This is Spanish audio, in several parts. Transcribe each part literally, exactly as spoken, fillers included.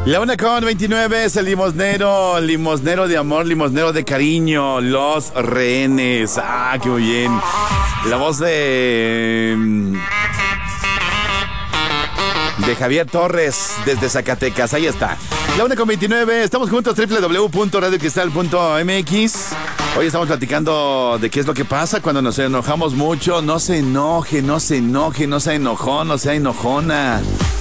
La una con veintinueve es el limosnero, limosnero de amor, limosnero de cariño, Los Rehenes. Ah, qué muy bien. La voz de... de Javier Torres desde Zacatecas, ahí está. La una con veintinueve, estamos juntos, doble u doble u doble u punto radio cristal punto m x. Hoy estamos platicando de qué es lo que pasa cuando nos enojamos mucho. No se enoje, no se enoje, no sea enojón, no sea enojona.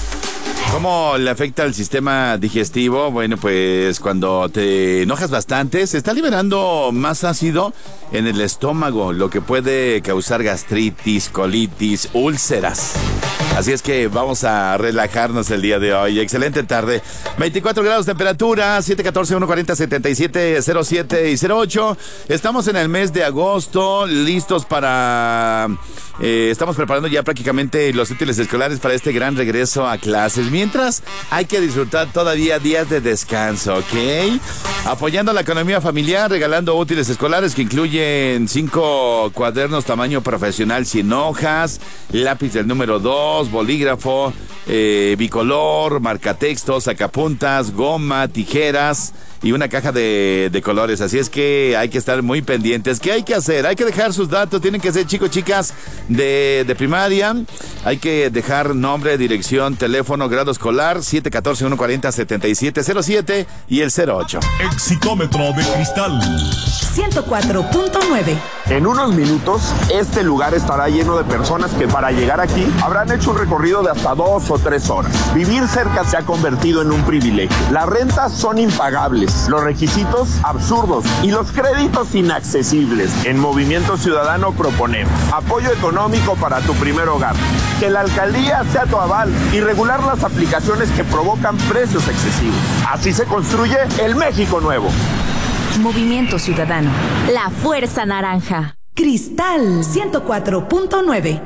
¿Cómo le afecta al sistema digestivo? Bueno, pues cuando te enojas bastante, se está liberando más ácido en el estómago, lo que puede causar gastritis, colitis, úlceras. Así es que vamos a relajarnos el día de hoy. Excelente tarde. veinticuatro grados de temperatura, siete catorce, uno cuarenta, setenta y siete, cero siete y cero ocho. Estamos en el mes de agosto, listos para... Eh, estamos preparando ya prácticamente los útiles escolares para este gran regreso a clases. Mientras, hay que disfrutar todavía días de descanso, ¿ok? Apoyando la economía familiar, regalando útiles escolares que incluyen cinco cuadernos tamaño profesional, cien hojas, lápiz del número dos, bolígrafo, eh, bicolor, marcatextos, sacapuntas, goma, tijeras y una caja de, de colores. Así es que hay que estar muy pendientes. ¿Qué hay que hacer? Hay que dejar sus datos. Tienen que ser chicos, chicas de, de primaria. Hay que dejar nombre, dirección, teléfono, grado escolar, siete catorce, uno cuarenta, setenta y siete cero siete y el cero ocho. Exitómetro de cristal ciento cuatro punto nueve. En unos minutos, este lugar estará lleno de personas que para llegar aquí habrán hecho un recorrido de hasta dos o tres horas. Vivir cerca se ha convertido en un privilegio. Las rentas son impagables, los requisitos absurdos y los créditos inaccesibles. En Movimiento Ciudadano proponemos apoyo económico para tu primer hogar, que la alcaldía sea tu aval y regular las aplicaciones que provocan precios excesivos. Así se construye el México nuevo. Movimiento Ciudadano, la fuerza naranja. Cristal ciento cuatro punto nueve.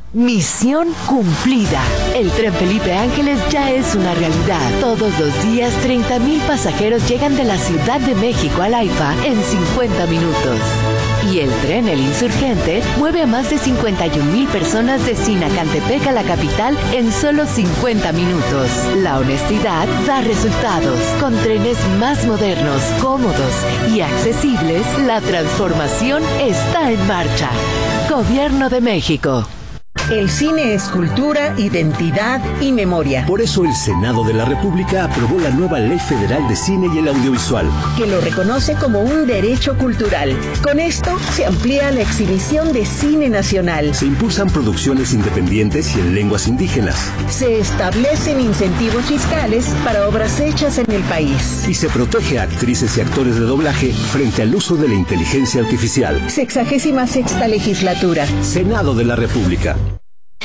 Misión cumplida. El tren Felipe Ángeles ya es una realidad. Todos los días, treinta mil pasajeros llegan de la Ciudad de México al AIFA en cincuenta minutos. Y el tren El Insurgente mueve a más de cincuenta y un mil personas de Sinacantepec a la capital en solo cincuenta minutos. La honestidad da resultados. Con trenes más modernos, cómodos y accesibles, la transformación está en marcha. Gobierno de México. El cine es cultura, identidad y memoria. Por eso el Senado de la República aprobó la nueva Ley Federal de Cine y el Audiovisual, que lo reconoce como un derecho cultural. Con esto se amplía la exhibición de cine nacional. Se impulsan producciones independientes y en lenguas indígenas. Se establecen incentivos fiscales para obras hechas en el país. Y se protege a actrices y actores de doblaje frente al uso de la inteligencia artificial. Sexagésima sexta legislatura. Senado de la República.